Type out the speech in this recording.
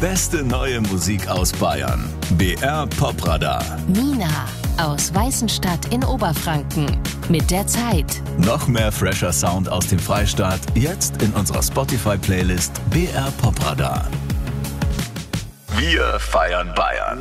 beste neue Musik aus Bayern. BR Popradar. Nina aus Weißenstadt in Oberfranken. Mit der Zeit. Noch mehr fresher Sound aus dem Freistaat, jetzt in unserer Spotify-Playlist BR Popradar. Wir feiern Bayern.